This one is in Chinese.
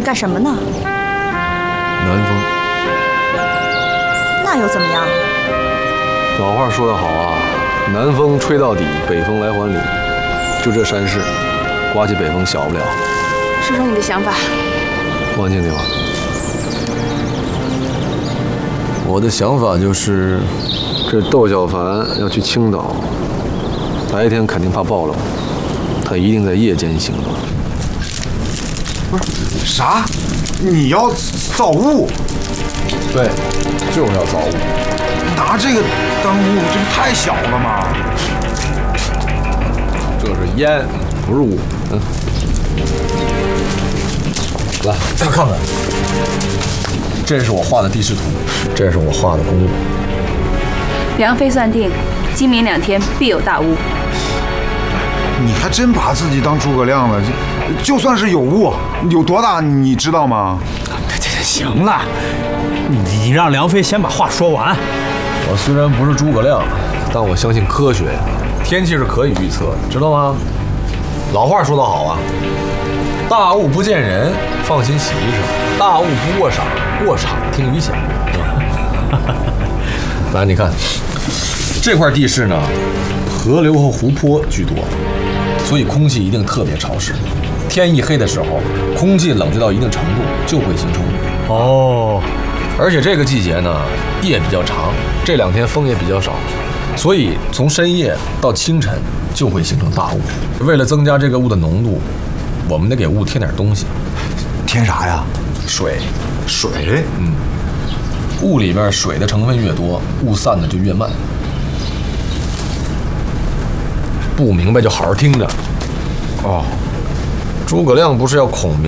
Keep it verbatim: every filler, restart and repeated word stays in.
干什么呢？ 南风。 那又怎么样？ 老话说得好啊，南风吹到底，北风来还里。就这山势，刮起北风小不了。 说说你的想法。 王静静，我的想法就是，这窦小凡要去青岛，白天肯定怕暴露，他一定在夜间行动。 不是啥？你要造物？ 对，就是要造物。 拿这个当物，这不太小了吗？ 这是烟，不是物。嗯，来，看看，这是我画的地势图，这是我画的公物。 梁妃算定，今明两天必有大雾。 你还真把自己当诸葛亮了？就算是有雾，有多大你知道吗？ 行了，你让梁妃先把话说完。 我虽然不是诸葛亮，但我相信科学呀。天气是可以预测的，知道吗？老话说得好啊，大雾不见人，放心洗衣裳；大雾不过赏，过场听雨响。来，你看这块地势呢，河流和湖泊居多，所以空气一定特别潮湿。天一黑的时候，空气冷却到一定程度，就会形成雨。 哦， 而且这个季节呢，夜比较长，这两天风也比较少，所以从深夜到清晨就会形成大雾。为了增加这个雾的浓度，我们得给雾添点东西。 添啥呀？ 水。 水？ 嗯，雾里边水的成分越多，雾散的就越慢。不明白就好好听着。 哦， 诸葛亮不是要孔明